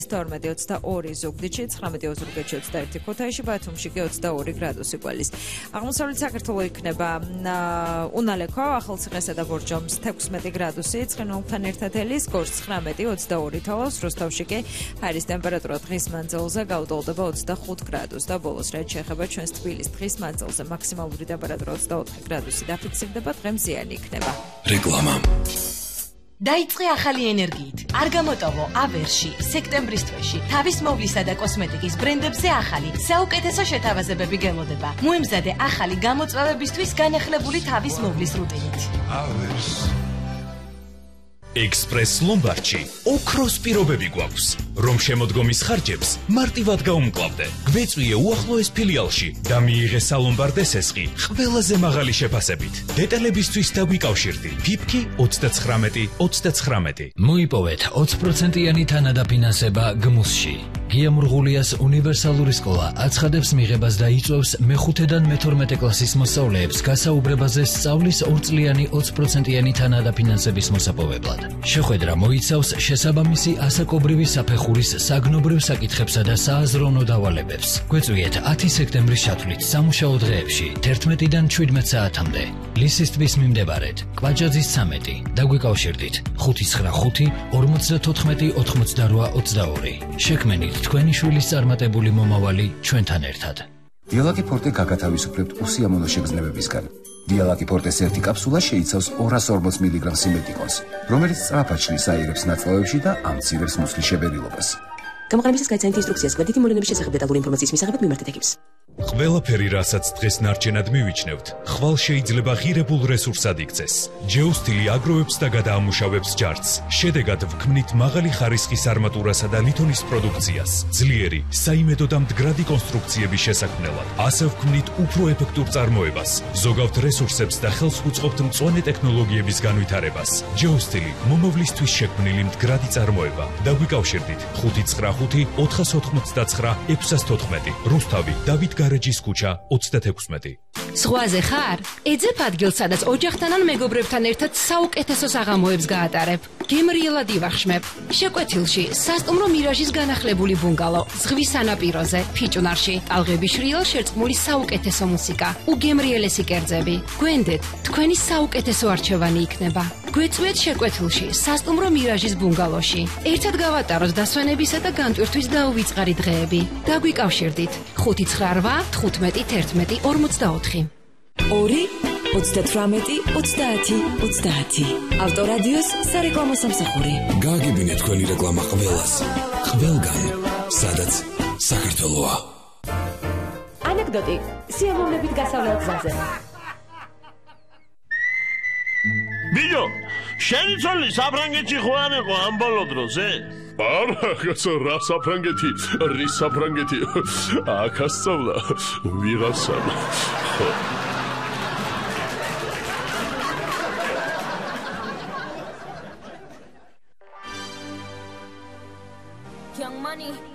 12-22 ზუგდიდში, 19 ოზურგეთში, 21 ქუთაისში, ბათუმში კი 22 გრადუსი გვალის. აღმოსავლეთ საქართველოს იქნება უნალექო, ახალციხესა და ბორჯომს 16 გრადუსი, ცხინვალთან ერთად ელის, გორს 19-22 თოვოს, რუსთავში კი ჰაერის ტემპერატურა დღის მანძილზე გაუტოლდება 25 გრადუსს და ბოლოს რაც შეეხება ჩვენს თბილისს დღის მანძილზე მაქსიმალური ტემპერატურა 24 გრადუსი დაფიქსირდება, დღემ ზიანი იქნება. რეკლამა დაიწყე ახალი ენერგიით. არ გამოტოვო ავერში, სექტემბრის თვეში, თავის მოვლისა და კოსმეტიკის ბრენდებზე ახალი, საუკეთესო შეთავაზებები გელოდება. მოემზადე ახალი გამოწვევებისთვის განახლებული თავის მოვლის რუტინით. ავერს ექსპრეს ლომბარდში ოქროს პირობები გვაქვს, რომ შემოდგომის ხარჯებს მარტივად გაუმკლავდე. გვეწვიე უახლოეს ფილიალში და მიიღე სალომბარდე სესხი ყველაზე მაღალი შეფასებით. დეტალებისთვის დაგვიკავშირდი. ფიფკი 99-99. მოიპოვეთ 20%-იანი თანადაფინანსება გმუსში. გია მურღულიას უნივერსალური სკოლა აცხადებს მიღებას და იწვევს მე-5-დან მე-12 კლასის მოსწავლეებს გასაუბრებაზე სწავლის 2-წლიანი 20%-იანი თანადაფინანსების მოსაპოვებლად. შეხვედრა მოიცავს შესაბამისი ასაკობრივი საფეხურის საგნობრივ საკითხებსა და სააზროვნო დავალებებს. გვეწვიეთ 10 სექტემბრის ჩათვლით სამუშაო დღეებში 11-დან 17 საათამდე. ლისის ტბის მიმდებარედ, კვაჭაძის 13. დაგვიკავშირდით 595 54 88 22. შექმენით თქვენი შვილის წარმატებული მომავალი ჩვენთან ერთად. დიალაკი ფორტე გაგათავისუფლებთ უსიამოვნო შეგრძნებებისგან. დიალაკი ფორტეს ერთი კაფსულა შეიცავს 240 მგ სიმეტიკონს, რომელიც სწრაფად შლის აირებს ნაწლავებში და ამცირებს მუცლის შებერილობას. გამოყენებისას გაიცანით ინსტრუქციას გვერდითი მოვლენების შესახებ დეტალური ინფორმაციის მისაღებად მიმართეთ ექიმს. ყველაფერი, რასაც დღეს ნარჩენად მივიჩნევთ, ხვალ შეიძლება ღირებულ რესურსად იქცეს. ჯეოსტილი აგროვებს და გადაამუშავებს ჯარცს. შედეგად ვქმნით მაღალი ხარისხის არმატურასა და ლითონის პროდუქციას, ძლიერი, საიმედო და მდგრადი კონსტრუქციების შესაქმნელად. ასე ვქმნით უფრო ეფექტურ წარმოებას, ზოგავთ რესურსებს და ხელს უწყობთ მწვანე ტექნოლოგიების განვითარებას. ჯეოსტილი მომავლისთვის შექმნილი მდგრადი წარმოება. დაგვიკავშირდით 595 499 614. რუსთავი, დავით გარეჯის ქუჩა 36. ზღვაზე ხარ? ეძებ ადგილს, სადაც ოჯახთან ან მეგობრებთან ერთად საუკეთესო საღამოებს გაატარებ. გემრიელად ივახშმებ. შეკვეთილში სასტუმრო მირაჟის განახლებული ბუნგალო, ზღვის სანაპიროზე, ფიჭვნარში, ტალღების შრიალ შერწყმული საუკეთესო მუსიკა, უგემრიელესი კერძები. გვენდეთ, თქვენი საუკეთესო არჩევანი იქნება. გვეწვიეთ შეკვეთილში, სასტუმრო მირაჟის ბუნგალოში. ერთად გავატაროთ დასვენებისა და განტვირთვის დაუვიწყარი დღეები. დაგვიკავშირდით 598 15 11 44. 2 38 30 30. ავტორადიოს სარეკლამო სამსახური. გააგებინეთ თქვენი რეკლამა ყველას, ყველგან, სადაც საქართველოა. ანეკდოტი სიამოვნებით გასავლელ გზაზე. ბიჭო, შენი ცოლი საფრანგეთში ხო არ იყო ამ ბოლო დროზე? არახასო რა საფრანგეთი, რის საფრანგეთი, აკასწავლა ვიღასამ. Young money.